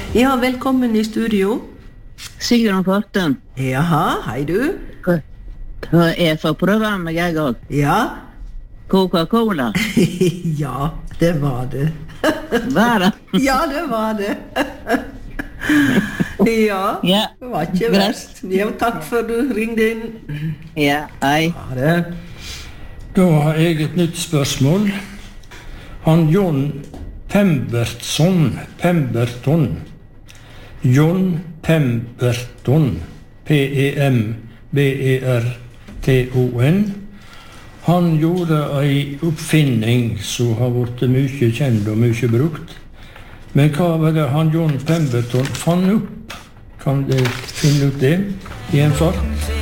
Ja, velkommen I studio. Sigrun Forten. Jaha, hei du. Hva for programmet jeg også? Ja. Coca-Cola. Ja, det var det. Var det? Ja, det var det. Ja, det var ikke verst. Ja, takk for du ringde inn. Ja, hei. Ha det. Da har jeg et nytt spørsmål. Han John Pemberton, John Pemberton, Pemberton, han gjorde en oppfinning som har vært mye kjent og mye brukt. Men hva var det han John Pemberton fant opp? Kan du finne ut det I en fart?